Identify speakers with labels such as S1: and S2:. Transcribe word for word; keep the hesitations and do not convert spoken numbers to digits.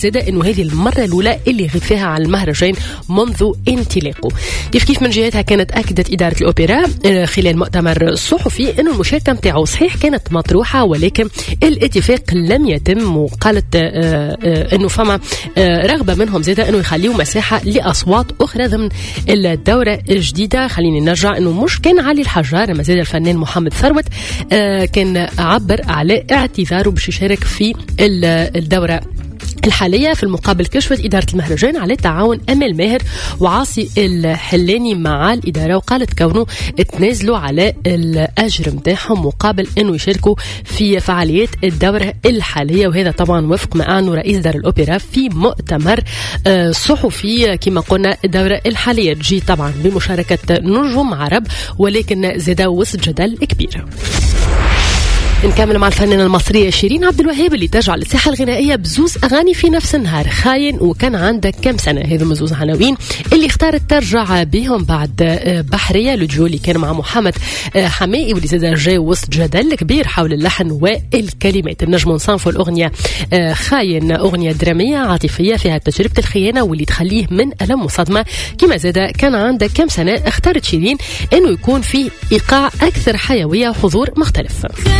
S1: زاد انه هذه المره الاولى اللي غيب فيها على المهرجان منذ انطلاقه. كيف كيف من جهتها كانت اكدت اداره الاوبرا خلال مؤتمر صحفي انه المشاركه نتاعو صحيح كانت مطروحه ولكن الاتفاق لم يتم، وقالت انه فما رغبه منهم زاد انه يخليوا مساحه لاصوات اخرى ضمن الدوره الجديده. خليني نرجع انه مش كان علي الحجار، ما زاد الفنان محمد ثروت كان عبر على اعتذاره باش يشارك في الدوره الحالية. في المقابل كشفت إدارة المهرجان على تعاون أمل ماهر وعاصي الحلاني مع الإدارة، وقالت كونه تنازلوا على الأجر متاعهم مقابل أنه يشاركوا في فعاليات الدورة الحالية، وهذا طبعا وفق ما أعلن رئيس دار الأوبرا في مؤتمر صحفي. كما قلنا الدورة الحالية تجي طبعا بمشاركة نجوم عرب ولكن زاد وسط جدل كبير. نكمل مع الفنانة المصرية شيرين عبد الوهاب اللي تجعل الساحة الغنائية بزوز أغاني في نفس النهار، خاين وكان عندك كم سنة. هذا مزوز عناوين اللي اختارت ترجع بهم بعد بحرية لجو اللي كان مع محمد حمائي واللي زاد جاء وسط جدل كبير حول اللحن والكلمات. النجم نصنفوا الأغنية خاين أغنية درامية عاطفية فيها تجربة الخيانة واللي تخليه من ألم وصدمة. كما زاد كان عندك كم سنة اختارت شيرين أنه يكون فيه إيقاع أكثر حيوية وحضور مختلف.